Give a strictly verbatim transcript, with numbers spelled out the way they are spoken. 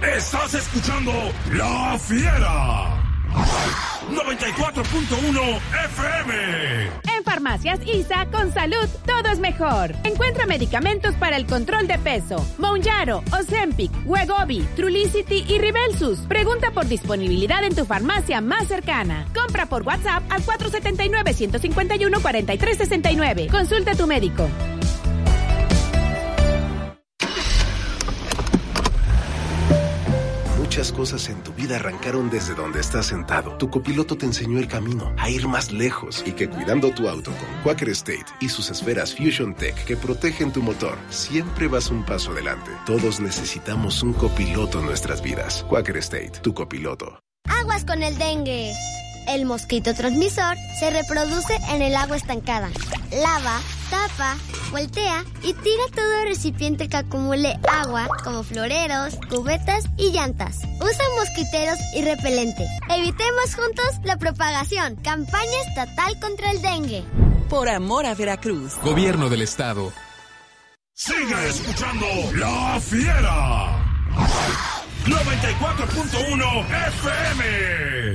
Estás escuchando La Fiera. noventa y cuatro punto uno F M. En Farmacias I S A, con salud, todo es mejor. Encuentra medicamentos para el control de peso. Mounjaro, Ozempic, Wegovy, Trulicity y Ribelsus. Pregunta por disponibilidad en tu farmacia más cercana. Compra por WhatsApp al cuatro siete nueve, uno cinco uno, cuatro tres seis nueve. Consulta a tu médico. Muchas cosas en tu vida arrancaron desde donde estás sentado. Tu copiloto te enseñó el camino a ir más lejos y que cuidando tu auto con Quaker State y sus esferas Fusion Tech que protegen tu motor, siempre vas un paso adelante. Todos necesitamos un copiloto en nuestras vidas. Quaker State, tu copiloto. Aguas con el dengue. El mosquito transmisor se reproduce en el agua estancada. Lava, tapa, voltea y tira todo recipiente que acumule agua, como floreros, cubetas y llantas. Usa mosquiteros y repelente. Evitemos juntos la propagación. Campaña estatal contra el dengue. Por amor a Veracruz. Gobierno del Estado. Sigue escuchando La Fiera. noventa y cuatro punto uno F M.